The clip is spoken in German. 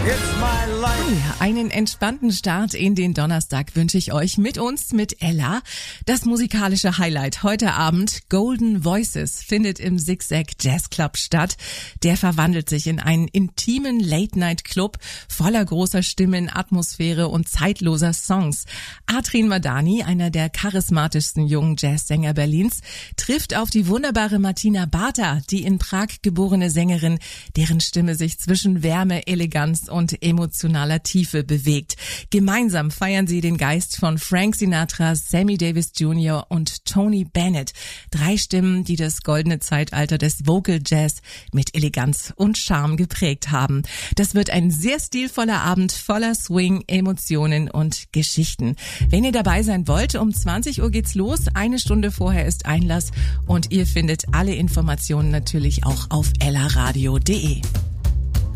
It's my life. Ja, einen entspannten Start in den Donnerstag wünsche ich euch mit uns, mit Ella. Das musikalische Highlight heute Abend, Golden Voices, findet im Zigzag Jazz Club statt. Der verwandelt sich in einen intimen Late-Night-Club voller großer Stimmen, Atmosphäre und zeitloser Songs. Atrin Madani, einer der charismatischsten jungen Jazzsänger Berlins, trifft auf die wunderbare Martina Barta, die in Prag geborene Sängerin, deren Stimme sich zwischen Wärme, Eleganz und emotionaler Tiefe bewegt. Gemeinsam feiern sie den Geist von Frank Sinatra, Sammy Davis Jr. und Tony Bennett. 3 Stimmen, die das goldene Zeitalter des Vocal Jazz mit Eleganz und Charme geprägt haben. Das wird ein sehr stilvoller Abend voller Swing, Emotionen und Geschichten. Wenn ihr dabei sein wollt, um 20 Uhr geht's los. 1 Stunde vorher ist Einlass und ihr findet alle Informationen natürlich auch auf ellaradio.de.